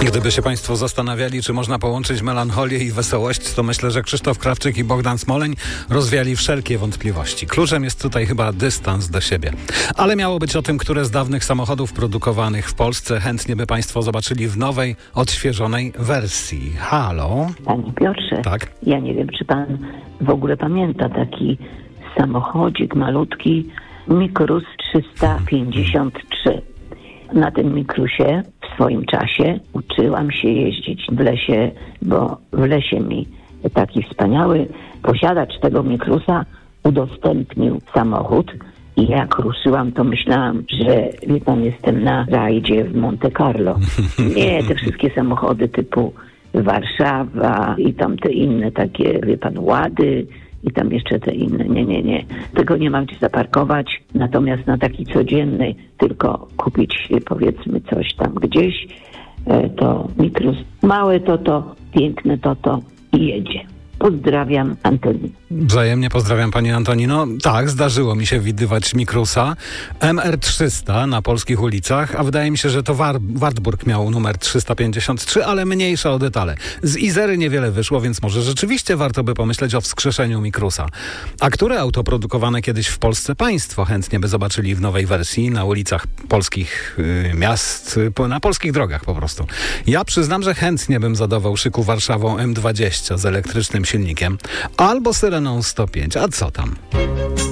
Gdyby się Państwo zastanawiali, czy można połączyć melancholię i wesołość, to myślę, że Krzysztof Krawczyk i Bogdan Smoleń rozwiali wszelkie wątpliwości. Kluczem jest tutaj chyba dystans do siebie. Ale miało być o tym, które z dawnych samochodów produkowanych w Polsce chętnie by Państwo zobaczyli w nowej, odświeżonej wersji. Halo? Panie Piotrze, Tak? ja nie wiem, czy pan w ogóle pamięta taki samochodzik malutki, Mikrus 353. Na tym Mikrusie w swoim czasie uczyłam się jeździć w lesie, bo w lesie mi taki wspaniały posiadacz tego Mikrusa udostępnił samochód i jak ruszyłam, to myślałam, że wie pan, jestem na rajdzie w Monte Carlo. Nie, te wszystkie samochody typu Warszawa i tam te inne takie, wie pan, Łady i tam jeszcze te inne. Nie. Tego nie mam gdzie zaparkować. Natomiast na taki codzienny tylko kupić, powiedzmy, coś tam gdzieś, to Mikrus. Małe to, piękne to i jedzie. Pozdrawiam, Antoni. Wzajemnie pozdrawiam Pani Antonino. Tak, zdarzyło mi się widywać Mikrusa MR300 na polskich ulicach, a wydaje mi się, że to Wartburg miał numer 353, ale mniejsza o detale. Z Izery niewiele wyszło, więc może rzeczywiście warto by pomyśleć o wskrzeszeniu Mikrusa. A które auto produkowane kiedyś w Polsce Państwo chętnie by zobaczyli w nowej wersji na ulicach polskich miast, na polskich drogach po prostu? Ja przyznam, że chętnie bym zadawał szyku Warszawą M20 z elektrycznym silnikiem albo Syreną 105. A co tam?